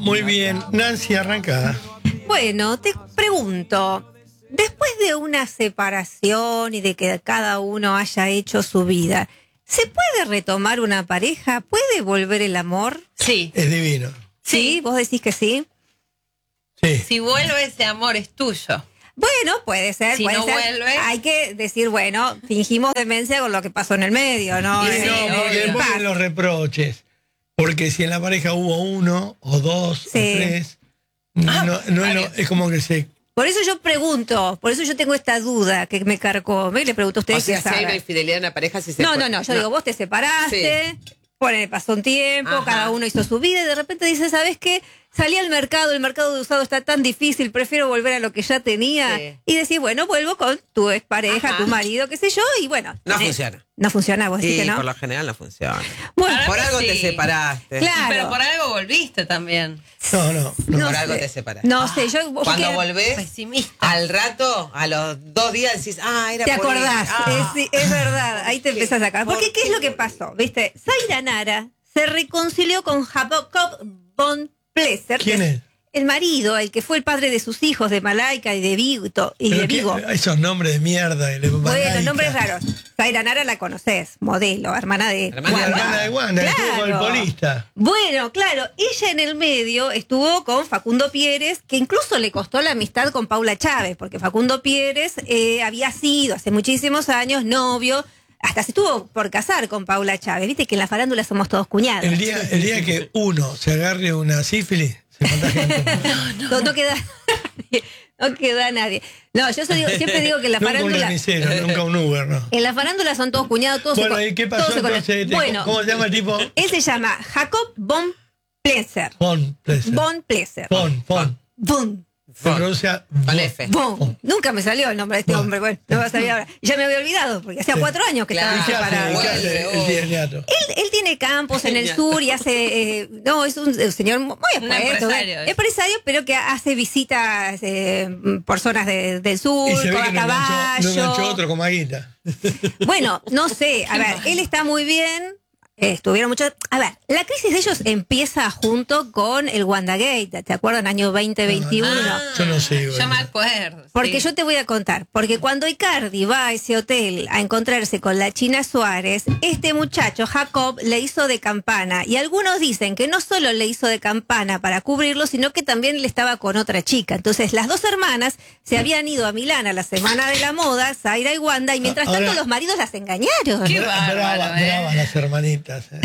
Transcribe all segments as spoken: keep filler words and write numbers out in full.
muy bien. Nancy, arranca. Bueno, te pregunto, después de una separación y de que cada uno haya hecho su vida, ¿se puede retomar una pareja? ¿Puede volver el amor? Sí. Es divino. ¿Sí? ¿Vos decís que sí? Sí. Si vuelve ese amor es tuyo. Bueno, puede ser, Si puede no ser. vuelve. Hay que decir, bueno, fingimos demencia con lo que pasó en el medio, ¿no? Y Eh, no, eh, porque después paz. de los reproches. Porque si en la pareja hubo uno, o dos, Sí. o tres, Ah, no, no es, lo- varios. es como que se... Por eso yo pregunto, por eso yo tengo esta duda que me carcome y le pregunto a O ustedes sea, qué si hay una saben. infidelidad en una pareja, si se No, puede. no, no, yo digo, vos te separaste, ponele, pasó un tiempo, Ajá. cada uno hizo su vida y de repente dices, ¿sabes qué? Salí al mercado, el mercado de usado está tan difícil, prefiero volver a lo que ya tenía. Sí. Y decís, bueno, vuelvo con tu expareja, Ajá. tu marido, qué sé yo, y bueno. No eh, funciona. No funciona, vos decís Sí, que no. por lo general no funciona. Bueno, Para Por mí algo sí. te separaste. Claro. Pero por algo volviste también. No, no, no. no por sé. algo te separaste. No sé, yo... vos Cuando que- volvés, Pesimista. al rato, a los dos días decís, ah, era Te por acordás, él. Ah. es, sí, es verdad, ahí te ¿Qué? empezás a sacar. Porque ¿Por ¿qué es qué? lo que pasó? ¿Viste? Zaira Nara se reconcilió con Jacob von Pleser. ¿Quién que es? El marido, el que fue el padre de sus hijos, de Malaika y de Vigo. Y Pero de qué- Vigo. esos nombres de mierda. y le- Bueno, Malaika. nombres raros. Zaira Nara la conoces, modelo, hermana de Hermana La de hermana de Wanda, que estuvo con el Claro. polista. Bueno, claro, ella en el medio estuvo con Facundo Pieres, que incluso le costó la amistad con Paula Chávez, porque Facundo Pieres eh, había sido hace muchísimos años novio, hasta se estuvo por casar con Paula Chávez. Viste que en la farándula somos todos cuñados. El día, el día que uno se agarre una sífilis, se contagia. No, no queda nadie, no queda nadie. No, yo soy- siempre digo que en la Nunca un farándula, remisero, nunca un Uber, ¿no? en la farándula son todos cuñados, todos Bueno, se, ¿y qué todos pasó se conocen. entonces? Este, Bueno, ¿Cómo se llama el tipo? él se llama Jacob von Pleser. Von Pleser. Von Pleser. Von, Von. Von. Se pronuncia Con Von. F. Bon. Nunca me salió el nombre de este Bon. hombre. Bueno, no va a salir ahora. Ya me había olvidado, porque hacía Sí. cuatro años que Claro. ¿Y qué estaban hace, separados. qué hace el Vuelve, tierniato? Él, él tiene campos en el Genial. sur y hace. eh, no, es un, eh, señor muy Un expuesto, empresario, eh, es. empresario, pero que hace visitas eh, por zonas de- del sur, Y se ve con que a no enganchó, no caballo. enganchó otro con Maguita. Bueno, no sé. A ver, él está muy bien. eh, Estuvieron mucho. A ver, la crisis de ellos empieza junto con el WandaGate. ¿Te acuerdan? Año veinte veintiuno. Ah, Yo no sé, Yo bueno. me acuerdo. Porque sí. yo te voy a contar, porque cuando Icardi va a ese hotel a encontrarse con la China Suárez, este muchacho, Jacob, le hizo de campana. Y algunos dicen que no solo le hizo de campana para cubrirlo, sino que también le estaba con otra chica. Entonces las dos hermanas se habían ido a Milán a la Semana de la Moda, Zaira y Wanda, y mientras Ahora- tanto los maridos las engañaron. Qué Bra- bárbaro, brava, ¿eh? brava las hermanitas. eh.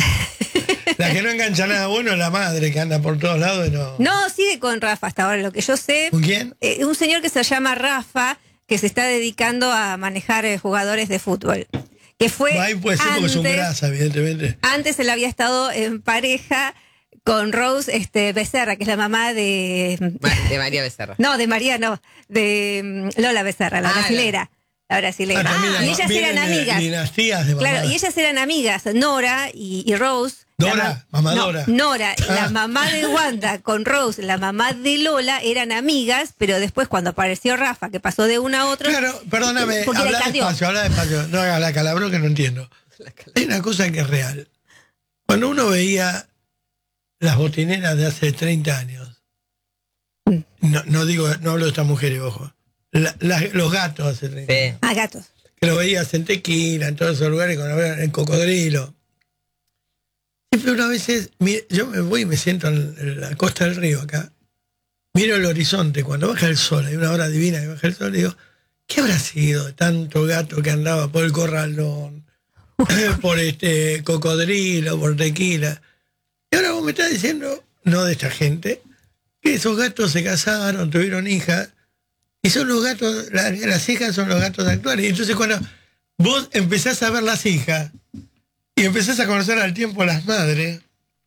La que no engancha nada bueno es la madre que anda por todos lados y no. No, sigue con Rafa hasta ahora, lo que yo sé. ¿Con quién? Eh, un señor que se llama Rafa, que se está dedicando a manejar eh, jugadores de fútbol. Que fue Ahí puede ser porque es un antes- grasa, evidentemente. Antes él había estado en pareja con Rose este, Becerra, que es la mamá de... Ma- De María Becerra. No, de María, no, de mm, Lola Becerra, la Ah, brasilera. La brasilera. Ah, también y la- ellas vienen eran de amigas. Dinastías de Claro, mamadas. y ellas eran amigas, Nora y, y Rose. Dora, la mamá no, Dora. Nora, la Ah. mamá de Wanda con Rose, la mamá de Lola, eran amigas, pero después cuando apareció Rafa, que pasó de una a otra... Claro, perdóname, Porque le habla cambió. despacio, habla despacio. No hagas la calabro que no entiendo. Hay una cosa que es real. Cuando uno veía las botineras de hace treinta años, no, no digo, no hablo de estas mujeres, ojo, la- la- los gatos hace treinta Sí. años, Ah, gatos. que los veías en Tequila, en todos esos lugares, con en Cocodrilo. Siempre una vez, yo me voy y me siento en, en la costa del río acá, miro el horizonte, cuando baja el sol, hay una hora divina que baja el sol, y digo, ¿qué habrá sido de tanto gato que andaba por el corralón, por este Cocodrilo, por Tequila? Y ahora vos me estás diciendo, no de esta gente, que esos gatos se casaron, tuvieron hijas, y son los gatos, la- las hijas son los gatos actuales. Y entonces cuando vos empezás a ver las hijas, y empezás a conocer al tiempo a las madres,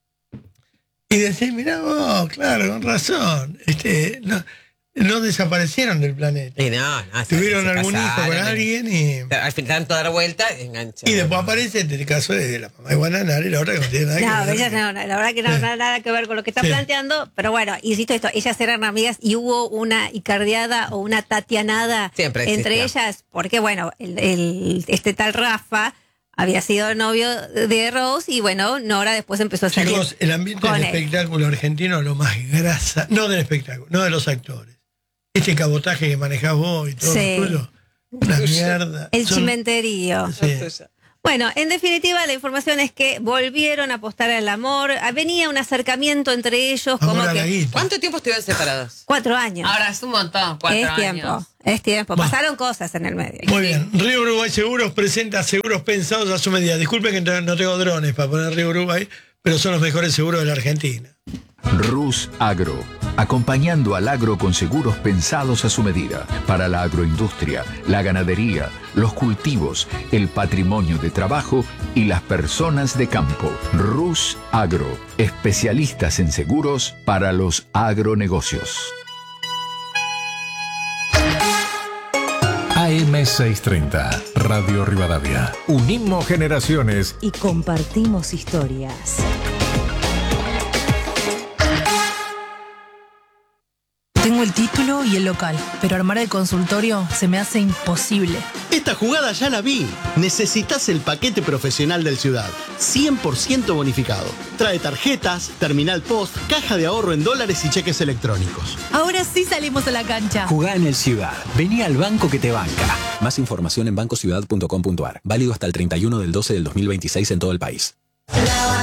y decís, mirá vos, claro, con razón, este, no, no desaparecieron del planeta. Y no, no. se- Tuvieron se algún hijo con casaron, alguien y... Al final dan toda la vuelta, enganchan. Y después aparece el caso de la mamá de Guananar y la otra que no tiene nada que No, ver. ella no, no, la verdad que no, Sí. nada, nada que ver con lo que está Sí. planteando, pero bueno, insisto esto, ellas eran amigas y hubo una icardiada o una tatianada Siempre entre existió. ellas, porque bueno, el, el- este tal Rafa había sido novio de Rose y bueno, Nora después empezó a salir. Chicos, el ambiente con del él. espectáculo argentino es lo más grasa, no del espectáculo, no de los actores. Este cabotaje que manejás vos y todo Sí. lo tuyo, una mierda. El Son- chimenterío. Sí. Bueno, en definitiva, la información es que volvieron a apostar al amor. Venía un acercamiento entre ellos, Amor como a la que guita. ¿Cuánto tiempo estuvieron separados? cuatro años. Ahora es un montón, cuatro es años. tiempo, es tiempo. Va. Pasaron cosas en el medio. Muy bien. Río Uruguay Seguros presenta seguros pensados a su medida. Disculpen que no tengo drones para poner Río Uruguay, pero son los mejores seguros de la Argentina. Rus Agro, acompañando al agro con seguros pensados a su medida, para la agroindustria, la ganadería, los cultivos, el patrimonio de trabajo y las personas de campo. Rus Agro, especialistas en seguros para los agronegocios. A M seiscientos treinta, Radio Rivadavia. Unimos generaciones. Y compartimos historias. Tengo el título y el local, pero armar el consultorio se me hace imposible. Esta jugada ya la vi. Necesitas el paquete profesional del Ciudad. cien por ciento bonificado. Trae tarjetas, terminal post, caja de ahorro en dólares y cheques electrónicos. Ahora sí salimos a la cancha. Jugá en el Ciudad. Vení al banco que te banca. Más información en banco ciudad punto com punto a r. Válido hasta el treinta y uno del doce del dos mil veintiséis en todo el país.